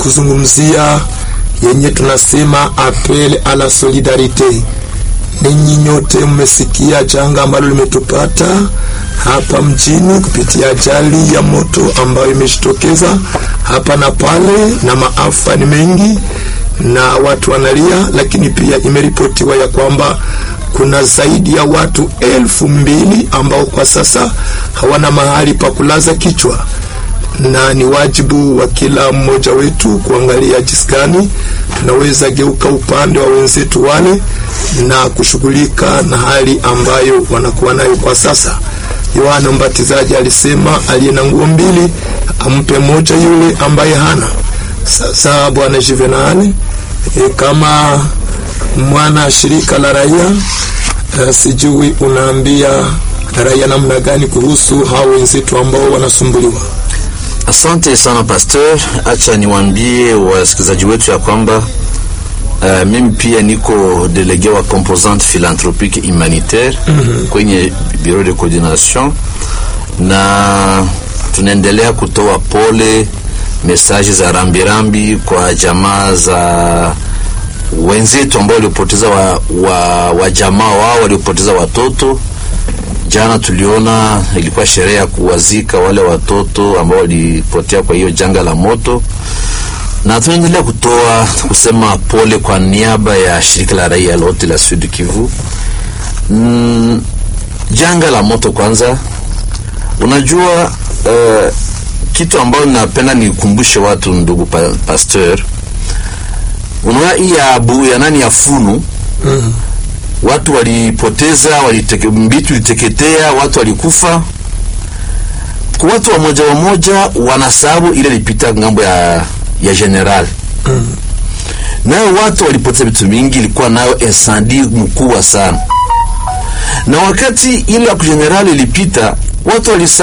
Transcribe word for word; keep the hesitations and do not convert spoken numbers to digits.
kuzungumzia yenye tunasema appel à la solidarite. Ninyi nyote mmesikia janga ambalo limetupata hapa mjini kupitia ajali ya moto ambayo imejitokeza hapa na pale, na maafa ni mengi na watu wanalia, lakini pia imeripotiwa ya kwamba kuna zaidi ya watu elfu mbili ambao kwa sasa hawana mahali pa kulaza kichwa, na ni wajibu wa kila mmoja wetu kuangalia jinsi gani tunaweza geuka upande wa wenzetu wale na kushughulika na hali ambayo wanakuwa nayo kwa sasa. Yohana Mbatizaji alisema aliye na nguo mbili ampe moja yule ambaye hana. Sasa Bwana Juvenal, e, kama mwana shirika la raia, e, sijui unaambia raia namna gani kuhusu hao wenzetu ambao wanasumbuliwa? Asante sana Pastor. Acha niwaambie wasikilizaji wetu ya kwamba uh, mimi pia niko delege wa composante philanthropique humanitaire mm-hmm. kwenye bureau de coordination, na tunaendelea kutoa pole, message za rambirambi kwa jamaa za wenzetu ambao walipoteza wa, wa, wa jamaa wao waliopoteza watoto. Jana tuliona ilikuwa sherehe ya kuwazika wale watoto ambao walipotea kwa hiyo janga la moto, na tunaendelea kutoa kusema pole kwa niaba ya shirika la raia lote la Sud Kivu. Mm, janga la moto kwanza, unajua uh, kitu ambacho napenda nikumbushe watu, ndugu pa, Pastor, unaona hii ya abu ya nani ya Funu mm. watu walipoteza, waliteke mbitu liteketea, watu walikufa. Kwa watu wa moja wa moja wanasabu ile lipita ngambo ya ya general. Mm. Nao watu walipoteza vitu mingi, ilikuwa nayo incendie mkubwa sana. Na wakati ile ya general ilipita, watu walisa